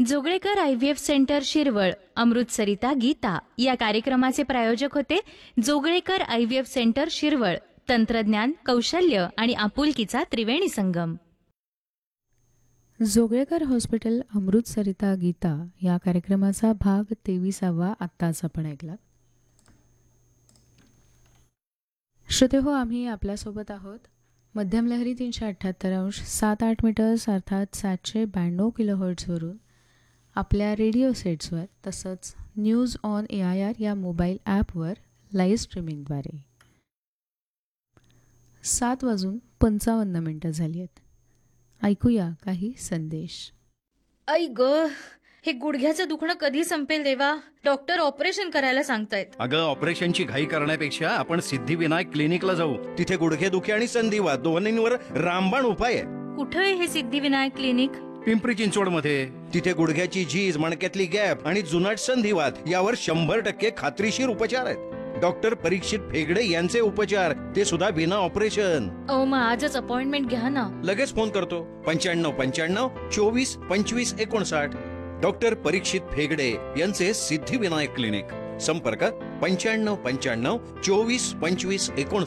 Joglekar IVF centre Shirwal, अमृतसरिता Gita या कार्यक्रमाचे प्रायोजक होते जोगळेकर IVF सेंटर शिरवळ. तंत्रज्ञान, कौशल्य आणि आपुलकीचा त्रिवेणी संगम. जोगळेकर हॉस्पिटल अमृतसरिता गीता या कार्यक्रमाचा भाग 23वा आत्ताच आपण ऐकला. श्रोते हो, आम्ही आपल्यासोबत आहोत. मध्यम लहरी 378 7-8 मीटर्स अर्थात 792 किलोहर्ट्झवरून आपल्या रेडिओ सेट्सवर, तसंच न्यूज ऑन AIR या मोबाईल ॲपवर लाईव्ह स्ट्रीमिंगद्वारे. 7:55 झाली आहेत. ऐकूया काही संदेश. आई ग, हे गुडघ्याचं दुखणं कधी संपेल देवा? डॉक्टर ऑपरेशन करायला सांगतायत. अगं, ऑपरेशनची घाई करण्यापेक्षा आपण सिद्धिविनायक क्लिनिकला जाऊ. तिथे गुडघेदुखी आणि संधिवात दोन्हींवर रामबाण उपाय आहे. कुठे आहे हे सिद्धिविनायक क्लिनिक? पिंपरी चिंचवड मध्ये. तिथे गुडघ्याची झीज, मणक्यातली गॅप आणि जुनाट संधिवात यावर 100% खात्रीशीर उपचार आहेत. डॉक्टर परीक्षित फेगडे यांचे उपचार, ते सुद्धा बिना ऑपरेशन. मग आजच अपॉइंटमेंट घ्या ना. लगेच फोन करतो. 95 24 25 59. डॉक्टर परीक्षित फेगडे यांचे सिद्धिविनायक क्लिनिक. संपर्क 95 24 25 59.